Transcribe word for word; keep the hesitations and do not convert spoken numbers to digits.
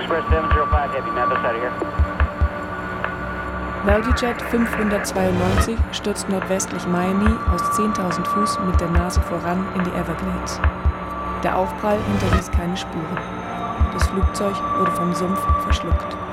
Express seven zero five Heavy, Memphis out of here. Vertijet fünfhundertzweiundneunzig stürzt nordwestlich Miami aus zehntausend Fuß mit der Nase voran in die Everglades. Der Aufprall hinterließ keine Spuren. Das Flugzeug wurde vom Sumpf verschluckt.